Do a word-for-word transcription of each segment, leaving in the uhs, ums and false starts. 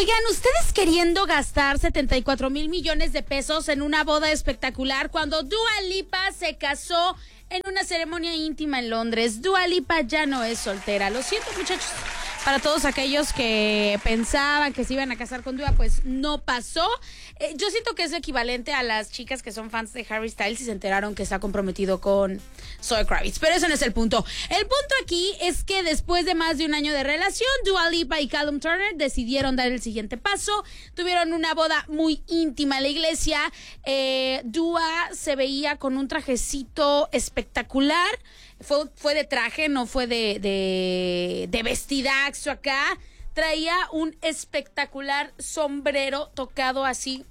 Oigan, ustedes queriendo gastar setenta y cuatro mil millones de pesos en una boda espectacular cuando Dua Lipa se casó en una ceremonia íntima en Londres. Dua Lipa ya no es soltera. Lo siento, muchachos. Para todos aquellos que pensaban que se iban a casar con Dua, pues no pasó. Eh, yo siento que es equivalente a las chicas que son fans de Harry Styles y se enteraron que está comprometido con Zoe Kravitz. Pero eso no es el punto. El punto aquí es que después de más de un año de relación, Dua Lipa y Callum Turner decidieron dar el siguiente paso. Tuvieron una boda muy íntima en la iglesia. Eh, Dua se veía con un trajecito espectacular. Fue, fue de traje, no fue de, de, de vestidaxo acá. Traía un espectacular sombrero tocado así,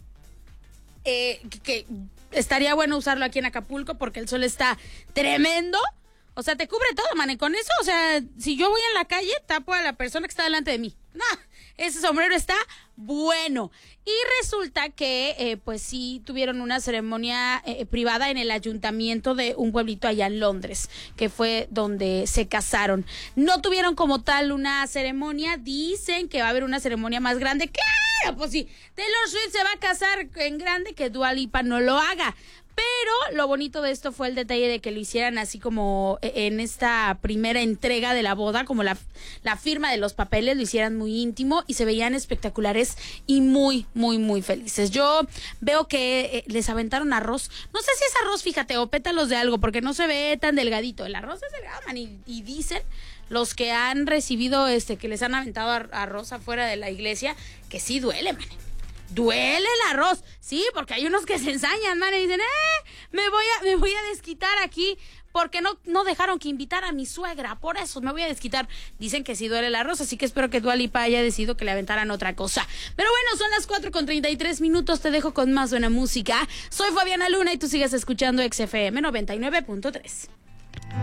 eh, que, que estaría bueno usarlo aquí en Acapulco porque el sol está tremendo. O sea, te cubre todo, man. Y con eso, o sea, si yo voy en la calle, tapo a la persona que está delante de mí. No, ese sombrero está bueno. Y resulta que, eh, pues sí, tuvieron una ceremonia eh, privada en el ayuntamiento de un pueblito allá en Londres, que fue donde se casaron. No tuvieron como tal una ceremonia. Dicen que va a haber una ceremonia más grande. ¡Claro! Pues sí, Taylor Swift se va a casar en grande, que Dua Lipa no lo haga. Pero lo bonito de esto fue el detalle de que lo hicieran así como en esta primera entrega de la boda, como la, la firma de los papeles, lo hicieran muy íntimo y se veían espectaculares y muy, muy, muy felices. Yo veo que les aventaron arroz, no sé si es arroz, fíjate, o pétalos de algo, porque no se ve tan delgadito. El arroz es delgado, man, y, y dicen los que han recibido, este, que les han aventado arroz afuera de la iglesia, que sí duele, man. Duele el arroz, sí, porque hay unos que se ensañan, man, y dicen, eh, me voy a, me voy a desquitar aquí, porque no, no dejaron que invitara a mi suegra, por eso me voy a desquitar. Dicen que sí duele el arroz, así que espero que Dua Lipa haya decidido que le aventaran otra cosa. Pero bueno, son las cuatro con treinta y tres minutos, te dejo con más buena música. Soy Fabiana Luna y tú sigues escuchando X F M noventa y nueve punto tres.